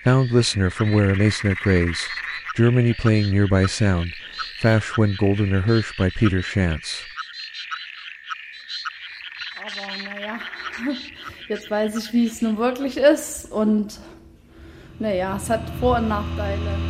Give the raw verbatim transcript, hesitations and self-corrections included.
Found listener from where a masonet grays. Germany playing nearby sound. Verschwind Goldener Hirsch by Peter Schantz. Aber naja, jetzt weiß ich, wie es nun wirklich ist und naja, es hat Vor- und Nachteile.